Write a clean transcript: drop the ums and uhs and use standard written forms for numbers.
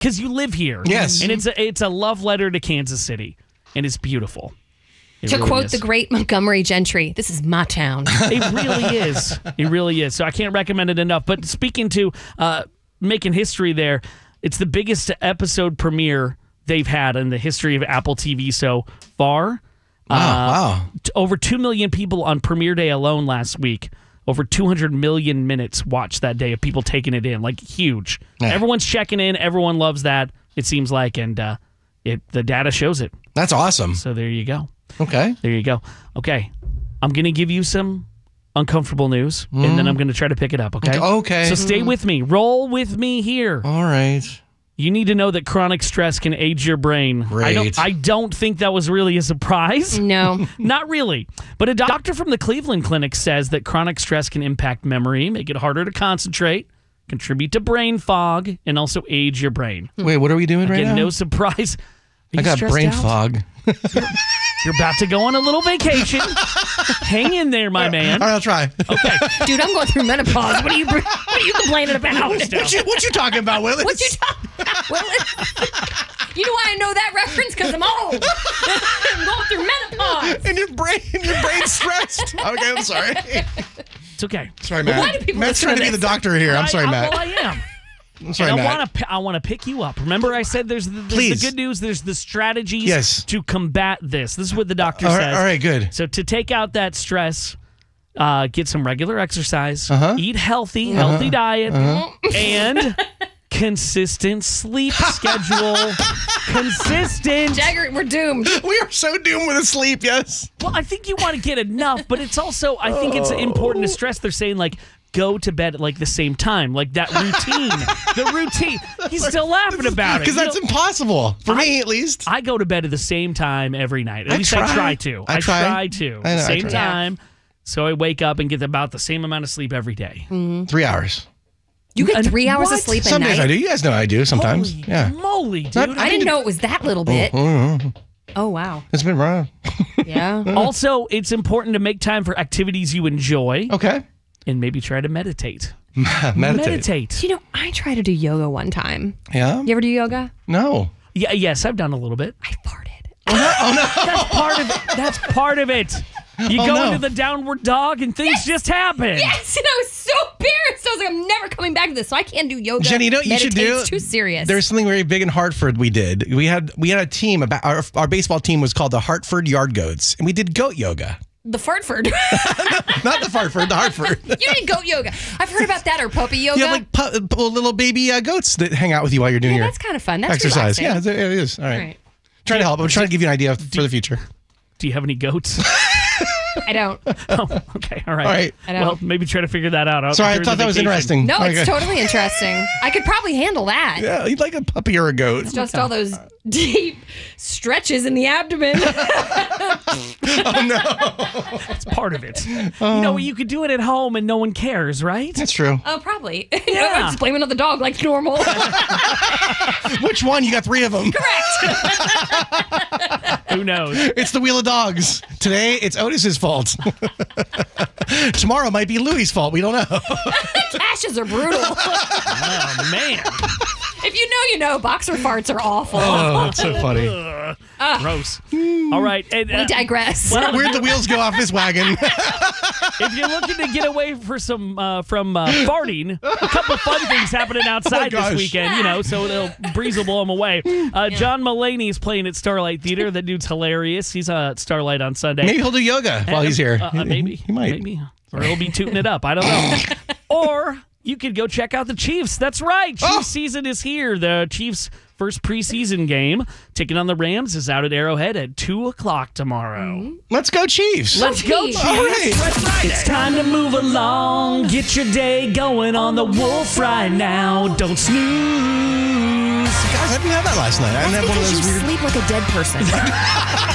because you live here. Yes. And it's a love letter to Kansas City, and it's beautiful. To quote the great Montgomery Gentry, this is my town. It really is. It really is. So I can't recommend it enough. But speaking to making history there, it's the biggest episode premiere they've had in the history of Apple TV so far. Wow. Over 2 million people on premiere day alone last week. Over 200 million minutes watched that day of people taking it in. Like, huge. Yeah. Everyone's checking in. Everyone loves that, it seems like. And the data shows it. That's awesome. So there you go. Okay. There you go. Okay. I'm going to give you some uncomfortable news, and then I'm going to try to pick it up, okay? Okay. So stay with me. Roll with me here. All right. You need to know that chronic stress can age your brain. Great. I don't think that was really a surprise. No. Not really. But a doctor from the Cleveland Clinic says that chronic stress can impact memory, make it harder to concentrate, contribute to brain fog, and also age your brain. Wait, what are we doing right Again, now? no surprise. I got brain fog. You're about to go on a little vacation. Hang in there, my man. All right, I'll try. Okay. Dude, I'm going through menopause. What are you complaining about? What you talking about, Willis? What you talking about, Willis? You know why I know that reference? Because I'm old. I'm going through menopause. And your brain's stressed. Okay, I'm sorry. It's okay. Sorry, Matt. Why do people Matt's listen trying to to be the this? doctor here. I'm sorry, Matt. Well, I am. I'm sorry, And Matt. I want to pick you up. Remember I said there's the good news, there's the strategies to combat this. This is what the doctor says. All right, good. So to take out that stress, get some regular exercise, eat healthy diet, and consistent sleep schedule. Consistent. Jagger, we're doomed. We are so doomed with the sleep, yes. Well, I think you want to get enough, but it's also, I think it's important to stress. They're saying, like, go to bed at, like, the same time. Like, that routine. The routine. He's still laughing about it. Because that's impossible. For me, at least. I go to bed at the same time every night. At least I try to. I try to. I know, Same I try. time. So I wake up and get about the same amount of sleep every day. 3 hours. You get 3 hours of What? sleep a Some night? days I do. You guys know I do sometimes. Holy Yeah. moly, dude. I didn't know it was that little bit. Oh, wow. It's been wrong. Yeah. Also, it's important to make time for activities you enjoy. Okay. And maybe try to meditate. Meditate. You know, I tried to do yoga one time. Yeah? You ever do yoga? No. Yeah, yes, I've done a little bit. I farted. Oh, no. That's part of it. That's part of it. You go into the downward dog and things just happen. Yes, and I was so embarrassed. I was like, I'm never coming back to this, so I can't do yoga. Jenny, you know what you should do? It's too serious. There's something very big in Hartford we did. We had a team, about our baseball team was called the Hartford Yard Goats, and we did goat yoga. The Fartford. Not the Fartford, the Hartford. You did goat yoga. I've heard about that, or puppy yoga. You have like little baby goats that hang out with you while you're doing your that's kind of fun. That's exercise. relaxing. Yeah, it is. All right. Trying to help. I'm trying to give you an idea for the future. Do you have any goats? I don't. Oh, okay. All right. All right. I don't. Well, maybe try to figure that out. Sorry, I during thought the that was vacation. interesting. No, Okay. it's totally interesting. I could probably handle that. Yeah, you'd like a puppy or a goat. It's just all those deep stretches in the abdomen. Oh, no. It's part of it. You know, you could do it at home and no one cares, right? That's true. Oh, probably. Yeah. Just blame it on the dog like normal. Which one? You got 3 of them. Who knows? It's the Wheel of Dogs. Today, it's Otis's fault. Tomorrow might be Louie's fault. We don't know. Cashes are brutal. Oh, man. If you know, you know. Boxer farts are awful. Oh, that's so funny. Gross. All right. And, We digress. Where'd the wheels go off this wagon? if you're looking to get away from farting, a couple of fun things happening outside this weekend, you know, so Breeze will blow them away. John Mulaney is playing at Starlight Theater. That dude's hilarious. He's at Starlight on Sunday. Maybe he'll do yoga while he's here. Maybe. He might. Maybe. Or he'll be tooting it up. I don't know. Or you could go check out the Chiefs. That's right. Chiefs season is here. The Chiefs' first preseason game, taking on the Rams, is out at Arrowhead at 2 o'clock tomorrow. Let's go Chiefs. Let's go, Chiefs. All right. It's time to move along. Get your day going on the Wolf right now. Don't snooze. Guys, I didn't have that last night. I didn't have one of Because those you weird... sleep like a dead person.